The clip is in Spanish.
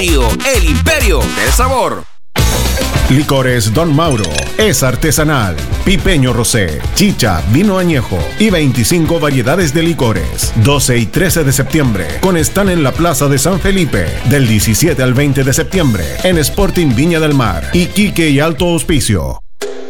el imperio del sabor. Licores Don Mauro es artesanal, pipeño rosé, chicha, vino añejo y 25 variedades de licores. 12 y 13 de septiembre con stand en la Plaza de San Felipe. Del 17 al 20 de septiembre en Sporting Viña del Mar, Iquique y Alto Hospicio.